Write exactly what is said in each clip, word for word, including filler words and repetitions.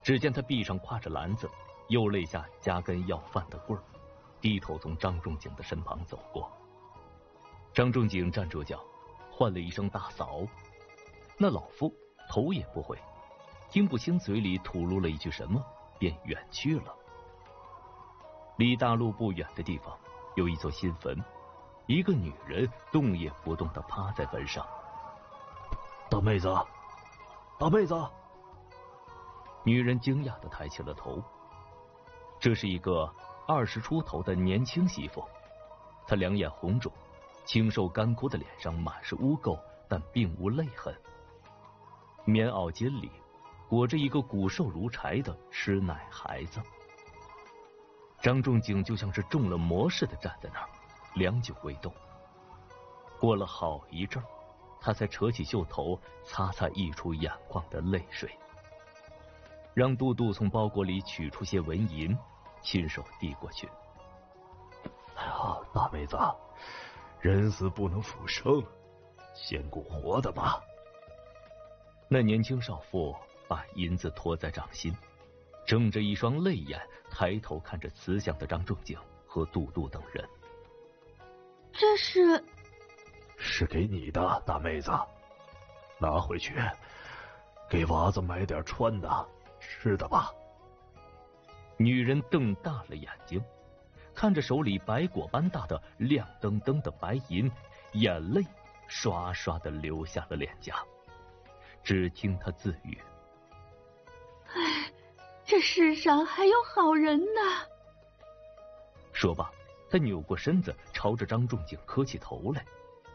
只见他臂上挎着篮子，又肋下夹根要饭的棍儿，低头从张仲景的身旁走过。张仲景站住脚，唤了一声大嫂，那老妇头也不回，听不清嘴里吐露了一句什么，便远去了。离大路不远的地方有一座新坟，一个女人动也不动地趴在坟上。 大妹子，大妹子！ 女人惊讶地抬起了头，这是一个二十出头的年轻媳妇，她两眼红肿，清瘦干枯的脸上满是污垢，但并无泪痕。棉袄襟里裹着一个骨瘦如柴的吃奶孩子。张仲景就像是中了魔似的站在那儿，良久未动。过了好一阵，他才扯起袖头擦擦溢出眼眶的泪水，让杜杜从包裹里取出些纹银，亲手递过去。 哎呀，大妹子，人死不能复生，先顾活的吧。 那年轻少妇把银子托在掌心，睁着一双泪眼，抬头看着慈祥的张仲景和杜杜等人。 这是是给你的，大妹子，拿回去给娃子买点穿的吃的吧。 女人瞪大了眼睛，看着手里白果般大的亮登登的白银，眼泪刷刷的流下了脸颊。只听她自语： 唉，这世上还有好人呢。 说罢，她扭过身子，朝着张仲景磕起头来。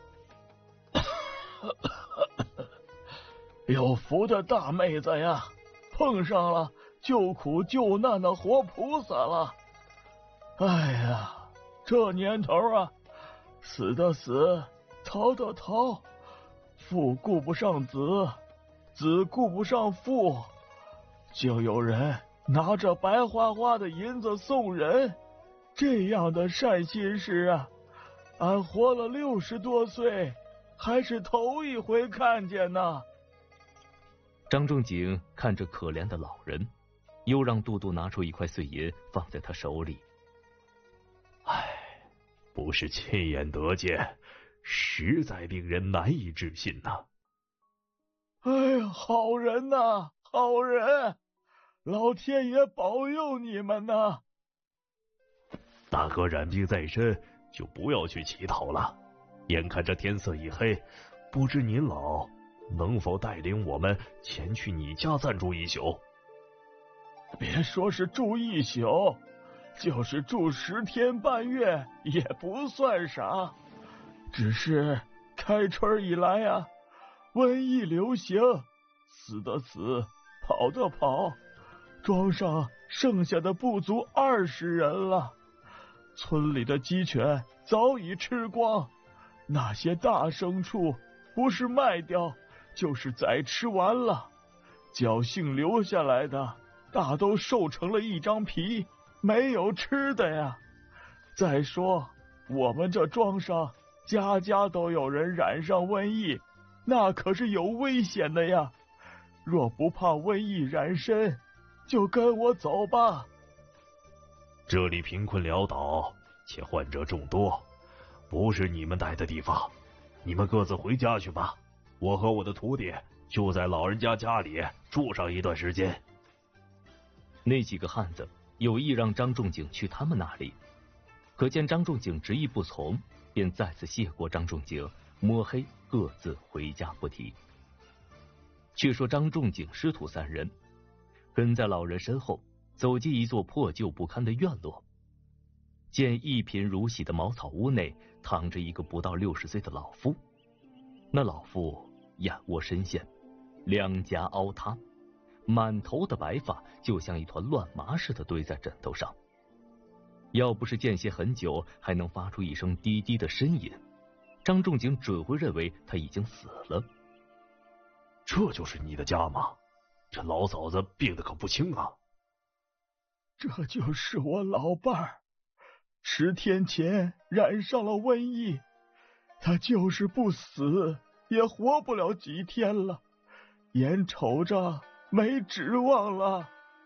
有福的大妹子呀，碰上了救苦救难的活菩萨了。哎呀，这年头啊，死的死，逃的逃，父顾不上子，子顾不上父，就有人拿着白花花的银子送人。这样的善心事啊，俺活了六十多岁，还是头一回看见呢。 张仲景看着可怜的老人，又让杜杜拿出一块碎银放在他手里。 唉，不是亲眼得见，实在令人难以置信呐。 哎呀，好人呐，好人，老天爷保佑你们呐。 大哥染病在身，就不要去乞讨了。眼看着天色已黑，不知您老能否带领我们前去你家暂住一宿？ 别说是住一宿，就是住十天半月也不算啥。只是开春以来啊，瘟疫流行，死的死，跑的跑，庄上剩下的不足二十人了。村里的鸡犬早已吃光，那些大牲畜不是卖掉，就是宰吃完了，侥幸留下来的大都瘦成了一张皮，没有吃的呀。再说我们这庄上家家都有人染上瘟疫，那可是有危险的呀。若不怕瘟疫染身，就跟我走吧。 这里贫困潦倒，且患者众多，不是你们待的地方，你们各自回家去吧。我和我的徒弟就在老人家家里住上一段时间。 那几个汉子有意让张仲景去他们那里，可见张仲景执意不从，便再次谢过张仲景，摸黑各自回家不提。却说张仲景师徒三人跟在老人身后，走进一座破旧不堪的院落，见一贫如洗的茅草屋内躺着一个不到六十岁的老妇。那老妇眼窝深陷，两颊凹塌，满头的白发就像一团乱麻似的堆在枕头上。要不是间歇很久，还能发出一声低低的呻吟，张仲景准会认为他已经死了。 这就是你的家吗？这老嫂子病得可不轻啊。 这就是我老伴儿，十天前染上了瘟疫，他就是不死也活不了几天了，眼瞅着没指望了。